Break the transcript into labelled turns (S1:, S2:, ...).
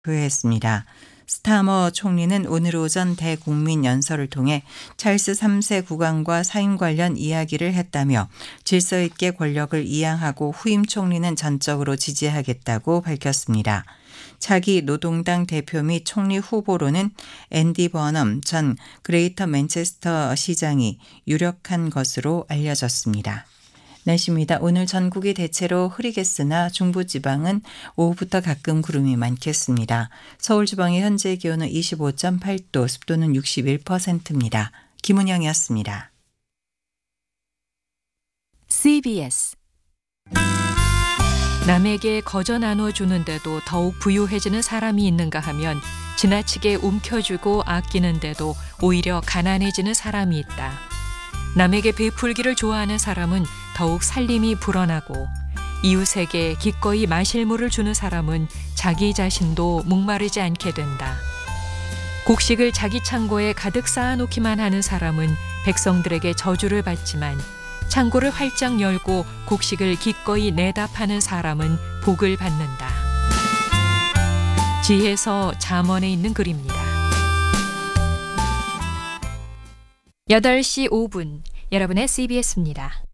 S1: 부여했습니다. 스타머 총리는 오늘 오전 대국민 연설을 통해 찰스 3세 국왕과 사임 관련 이야기를 했다며 질서 있게 권력을 이양하고 후임 총리는 전적으로 지지하겠다고 밝혔습니다. 차기 노동당 대표 및 총리 후보로는 앤디 버넘 전 그레이터 맨체스터 시장이 유력한 것으로 알려졌습니다. 날씨입니다. 오늘 전국이 대체로 흐리겠으나 중부지방은 오후부터 가끔 구름이 많겠습니다. 서울지방의 현재 기온은 25.8도, 습도는 61%입니다. 김은영이었습니다.
S2: CBS 남에게 거저 나눠주는데도 더욱 부유해지는 사람이 있는가 하면 지나치게 움켜쥐고 아끼는데도 오히려 가난해지는 사람이 있다. 남에게 베풀기를 좋아하는 사람은 더욱 살림이 불어나고 이웃에게 기꺼이 마실 물을 주는 사람은 자기 자신도 목마르지 않게 된다. 곡식을 자기 창고에 가득 쌓아놓기만 하는 사람은 백성들에게 저주를 받지만 창고를 활짝 열고 곡식을 기꺼이 내다 파는 사람은 복을 받는다. 지혜서 잠언에 있는 글입니다. 8시 5분 여러분의 CBS입니다.